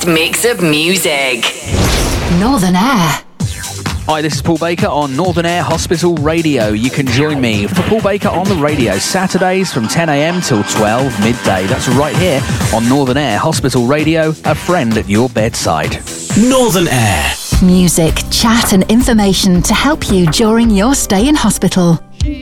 mix of music. Northern Air. Hi, this is Paul Baker on Northern Air Hospital Radio. You can join me for Paul Baker on the radio Saturdays from 10 a.m. till 12 midday. That's right here on Northern Air Hospital Radio, a friend at your bedside. Northern Air. Music, chat and information to help you during your stay in hospital.